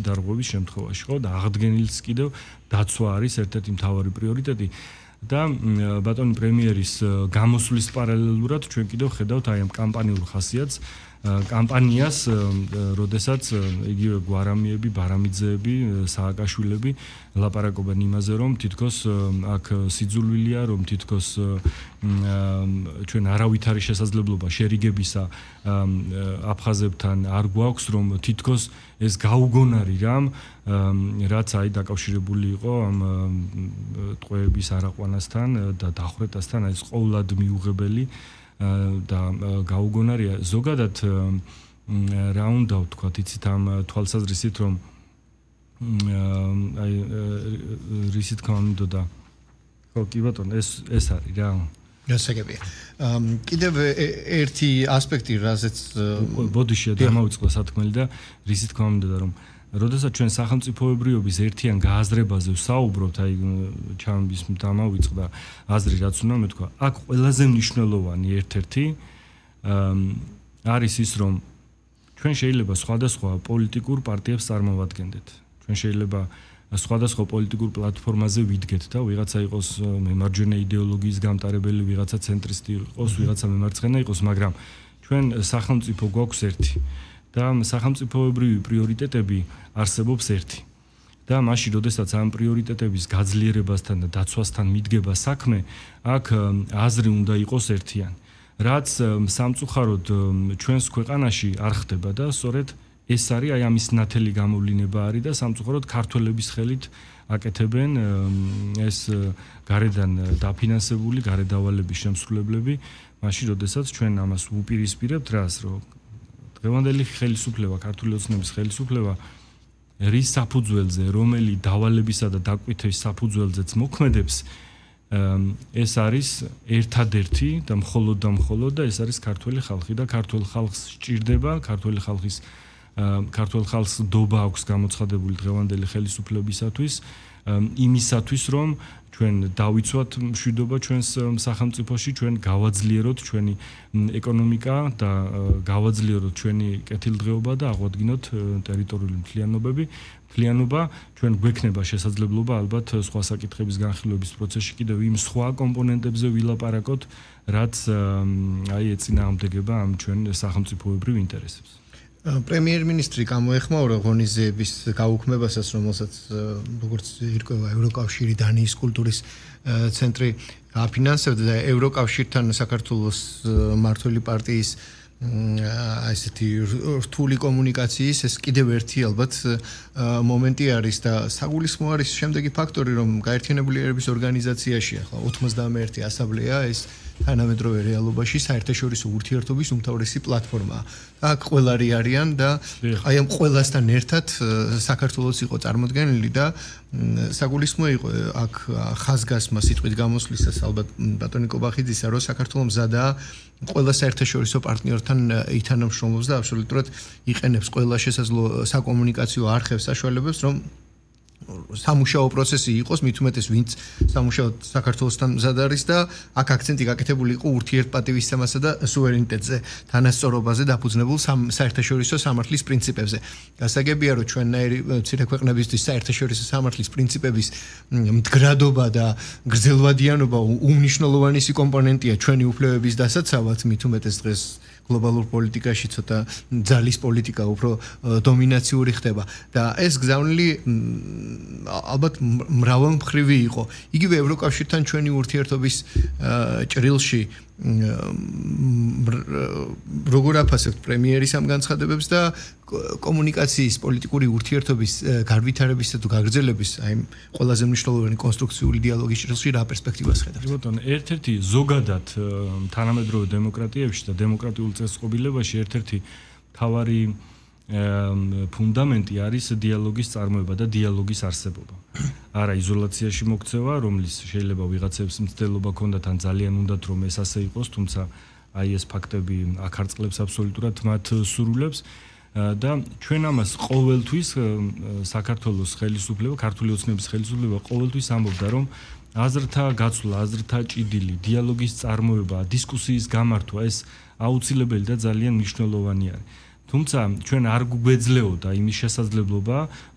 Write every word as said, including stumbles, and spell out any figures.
დარღვევის შემთხვევაში, ხო? და აღდგენილიც კიდევ დაცვა არის ერთ-ერთი მთავარი პრიორიტეტი. და ბატონი პრემიერის გამოსვლის პარალელურად ჩვენ კიდევ ხედავთ აი ამ კამპანიურ ხასიათს კამპანიას, როდესაც იგივე გვარამიები, ბარამიძეები, სააკაშვილები ლაპარაკობენ იმაზე, რომ თითქოს აქ სიძულვილია, რომ თითქოს ჩვენ არავით არის შესაძლებლობა შერიგებისა აფხაზებთან არ გვაქვს, რომ თითქოს ეს გაუგონარი რამ, რაც აი დაკავშირებული იყო ამ ტყვეების არაყვანასთან და დახვრეტასთან, აი ეს ყოვლად მიუღებელი და გაუგონარია ზოგადად რა უნდა ვთქვათ, იცით ამ თვალსაზრისით, რომ აი რისით გამომდოდა ხო კი ბატონო ეს ეს არის რა გასაგებია. კიდევ ერთი ასპექტი, რაზეც ბოდიშია დამავიწყდა სათქმელი და რისით გამომდოდა, რომ როდესაც ჩვენ სახელმწიფოებრიობის ერთიან გააზრებაზე ვსაუბრობთ, აი ჩამის დამავიწყდა აზრი, რაც უნდა მეთქვა, აქ ყველაზე მნიშვნელოვანი ერთ-ერთი არის ის, რომ ჩვენ შეიძლება სხვადასხვა პოლიტიკურ პარტიებს წარმოვადგენდეთ. ჩვენ შეიძლება სხვადასხვა პოლიტიკურ პლატფორმაზე ვიდგეთ და ვიღაცა იყოს მემარჯვენე იდეოლოგიის გამტარებელი, ვიღაცა ცენტრისტი იყოს, ვიღაცა მემარცხენე იყოს, მაგრამ ჩვენ სახელმწიფო გვაქვს ერთი. და სახელმწიფოებრივი პრიორიტეტები არსებობს ერთი. და მაშინ, როდესაც ამ პრიორიტეტების გაძლიერებასთან და დაცვასთან მიდგება საქმე, აქ აზრი უნდა იყოს ერთიანი. რაც სამწუხაროდ ჩვენს ქვეყანაში არ ხდება და სწორედ ეს არის აი ამის ნათელი გამოვლინება არის და სამწუხაროდ ქართველების ხელით აკეთებენ ეს გარედან დაფინანსებული გარედავალების შემსრულებლები, მაშინ, როდესაც ჩვენ ამას ვუპირისპირებთ რას, რომ დღევანდელი ხელისუფლება, ქართული ოცნების ხელისუფლება რის საფუძველზე, რომელი დავალებისა და დაკვეთის საფუძველზეც მოქმედებს, ეს არის ერთადერთი და მხოლოდ და მხოლოდ და ეს არის ქართველი ხალხი და ქართველ ხალხს სჭირდება, ქართველი ხალხის ქართველ ხალხს დობა აქვს გამოცხადებული დღევანდელი ხელისუფლებისათვის, იმისათვის, რომ ჩვენ დავიცვათ მშვიდობა ჩვენს სახელმწიფოში, ჩვენ გავაძლიეროთ ჩვენი ეკონომიკა და გავაძლიეროთ ჩვენი კეთილდღეობა და აღვადგინოთ ტერიტორიული მთლიანობები. მთლიანობა ჩვენ გვექნება შესაძლებლობა ალბათ სხვა საკითხების განხილვების პროცესში კიდევ იმ სხვა კომპონენტებზე ვილაპარაკოთ, რაც აი ეწინააღმდეგება ამ ჩვენ სახელმწიფოებრივ ინტერესებს. პრემიერ-მინისტრი გამოეხმაურა ღონისძიების გაუქმებასაც, რომელსაც როგორც ირკვევა ევროკავშირი, დანიის კულტურის ცენტრი აფინანსებდა და ევროკავშირთან საქართველოს მმართველი პარტიის ასეთი რთული კომუნიკაციის ეს კიდევ ერთი ალბათ მომენტი არის და საგულისხმო არის შემდეგი ფაქტორი, რომ გაერთიანებული ერების ორგანიზაციაში ახლა ოცდაერთი ასამბლეა ეს თანამედროვე რეალობაში საერთაშორისო ურთიერთობის უმთავრესი პლატფორმაა. აქ ყველარი არიან და აი ამ ყველასთან ერთად საქართველოს იყო წარმოდგენილი და საგულისხმო იყო აქ ხაზგასმა სიტყვით გამოსვლისას ალბათ ბატონი კობახიძისა, რომ საქართველოს მზადაა ყველა საერთაშორისო პარტნიორთან ითანამშრომლობს და აბსოლუტურად იყენებს ყველა შესაძლო საკომუნიკაციო არხებს, საშუალებებს, რომ სამუშაო პროცესი იყოს, მით უმეტეს ვინც სამუშაოდ საქართველოსთან მზად არის და აქ აქცენტი გაკეთებული იყო ურთიერთპატივისცემასა და სუვერენიტეტზე, თანასწორობაზე დაფუძნებულ საერთაშორისო სამართლის პრინციპებზე. გასაგებია, რომ ჩვენნაირი მცირე ქვეყნებისთვის საერთაშორისო სამართლის პრინციპების მდგრადობა და გრძელვადიანობა უმნიშვნელოვანესი კომპონენტია ჩვენი უფლებების დასაცავად, მით უმეტეს დღეს გლობალურ პოლიტიკაში ცოტა ძალის პოლიტიკა უფრო დომინაციური ხდება და ეს გზავნილი ალბათ მრავალმხრივი იყო. იგივე ევროკავშირთან ჩვენი ურთიერთობის ჭრილში როგორ აფასებთ პრემიერის ამ განცხადებებს და კომუნიკაციის პოლიტიკური ურთიერთობის განვითარებისა თუ გაგრძელების აი ყველაზე მნიშვნელოვანი კონსტრუქციული დიალოგის ჭრილში რა პერსპექტივას ხედავთ? ბატონო, ერთ-ერთი ზოგადად თანამედროვე დემოკრატიებში და დემოკრატიულ წესწყობილებაში ერთ-ერთი მთავარი ფუნდამენტი არის დიალოგის წარმოება და დიალოგის არსებობა. არა იზოლაციაში მოქცევა, რომლის შეიძლება ვიღაცებს მცდელობა ქონდათ ან ძალიან უნდათ რომ ეს ასე იყოს, თუმცა აი ეს ფაქტები აქ არწყლებს აბსოლუტურად მათ სურვილებს და ჩვენ ამას ყოველთვის საქართველოს ხელისუფლება, ქართული ოცნების ხელისუფლება ყოველთვის ამბობდა, რომ აზრთა გაცვლა, აზრთა ჭიდილი, დიალოგის წარმოება, დისკუსიის გამართვა ეს აუცილებელი და ძალიან მნიშვნელოვანი არის. თუმცა ჩვენ არ გვგვეძლეოდა იმის შესაძლებლობა,